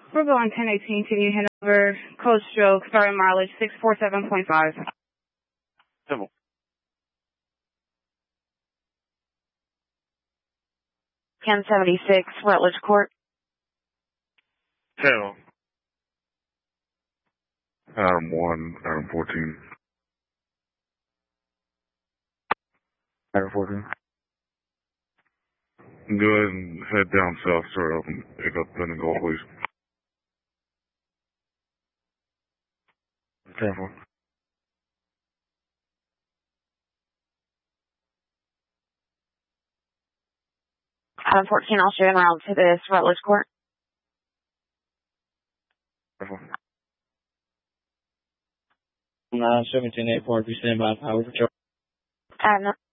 Bravo on 1018, can you hand over code stroke, starting mileage 647.5? Simple. Ten 76, Rutledge Court. Tail. Adam 1, Adam 14. Adam 14. Go ahead and head down south, start up and pick up Pending Golf, please. Careful. Adam 14, I'll show you around to this Rutledge Court. Careful. 1784, if you stand by, power patrol. Adam